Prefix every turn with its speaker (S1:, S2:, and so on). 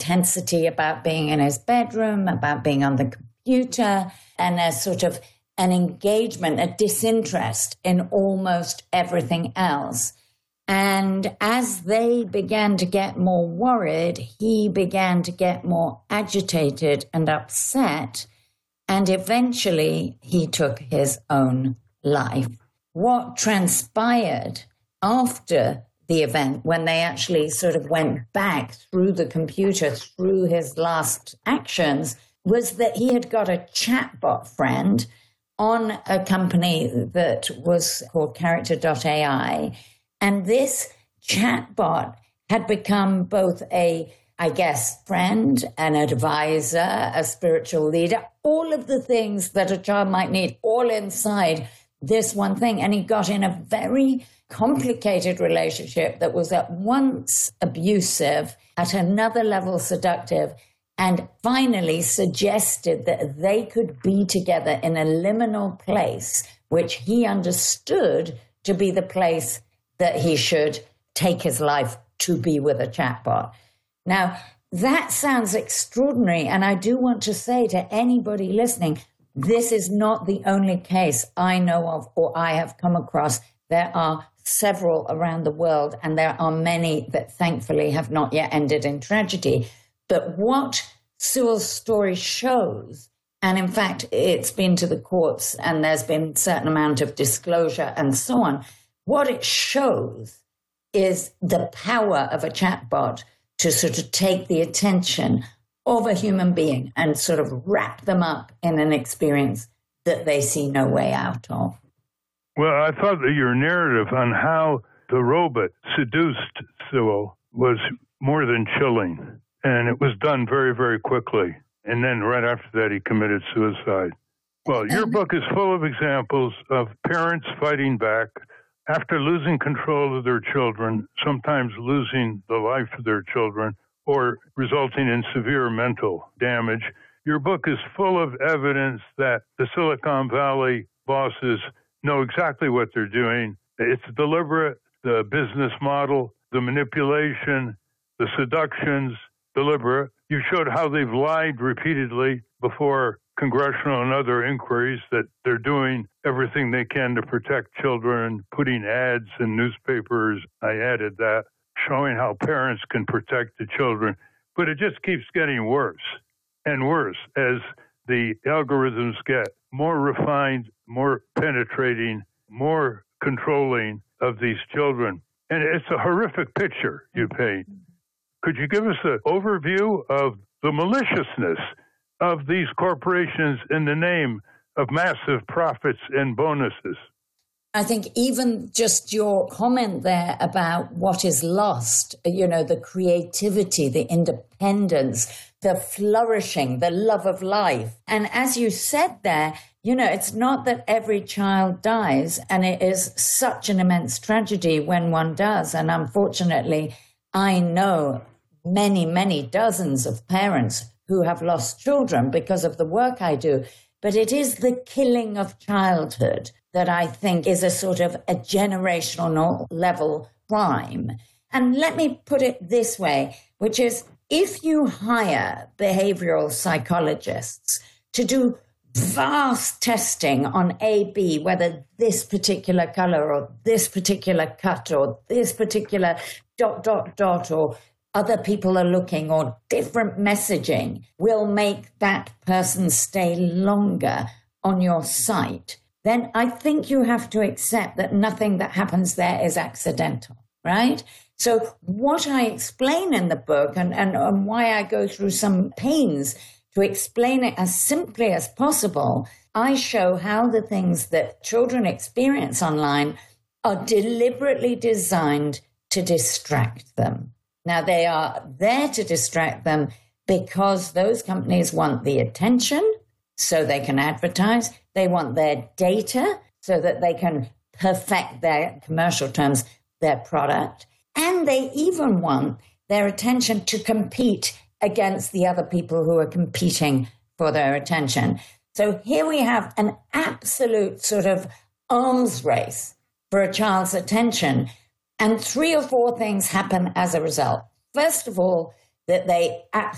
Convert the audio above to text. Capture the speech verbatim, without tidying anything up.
S1: intensity about being in his bedroom, about being on the computer, and a sort of an engagement, a disinterest in almost everything else. And as they began to get more worried, he began to get more agitated and upset. And eventually he took his own life. What transpired after the event, when they actually sort of went back through the computer, through his last actions, was that he had got a chatbot friend on a company that was called Character dot A I. And this chatbot had become both a, I guess, friend, an advisor, a spiritual leader, all of the things that a child might need, all inside this one thing. And he got in a very complicated relationship that was at once abusive, at another level seductive, and finally suggested that they could be together in a liminal place, which he understood to be the place that he should take his life to be with a chatbot. Now, that sounds extraordinary, and I do want to say to anybody listening, this is not the only case I know of or I have come across. There are several around the world, and there are many that thankfully have not yet ended in tragedy. But what Sewell's story shows, and in fact, it's been to the courts and there's been a certain amount of disclosure and so on, what it shows is the power of a chatbot to sort of take the attention of a human being and sort of wrap them up in an experience that they see no way out of.
S2: Well, I thought that your narrative on how the robot seduced Sewell was more than chilling. And it was done very, very quickly. And then right after that, he committed suicide. Well, your book is full of examples of parents fighting back after losing control of their children, sometimes losing the life of their children, or resulting in severe mental damage. Your book is full of evidence that the Silicon Valley bosses know exactly what they're doing. It's deliberate, the business model, the manipulation, the seductions, deliberate. You showed how they've lied repeatedly before congressional and other inquiries, that they're doing everything they can to protect children, putting ads in newspapers. I added that, showing how parents can protect the children. But it just keeps getting worse and worse as the algorithms get more refined, more penetrating, more controlling of these children. And it's a horrific picture you paint. Could you give us an overview of the maliciousness of these corporations in the name of massive profits and bonuses?
S1: I think even just your comment there about what is lost, you know, the creativity, the independence, the flourishing, the love of life. And as you said there, you know, it's not that every child dies, and it is such an immense tragedy when one does. And unfortunately, I know many, many dozens of parents who have lost children because of the work I do. But it is the killing of childhood that I think is a sort of a generational level crime. And let me put it this way, which is if you hire behavioral psychologists to do vast testing on A B, whether this particular color or this particular cut or this particular dot, dot, dot, or other people are looking, or different messaging will make that person stay longer on your site, then I think you have to accept that nothing that happens there is accidental, right? So what I explain in the book, and, and, and why I go through some pains to explain it as simply as possible, I show how the things that children experience online are deliberately designed to distract them. Now, they are there to distract them because those companies want the attention so they can advertise. They want their data so that they can perfect their commercial terms, their product. And they even want their attention to compete against the other people who are competing for their attention. So here we have an absolute sort of arms race for a child's attention. And three or four things happen as a result. First of all, that they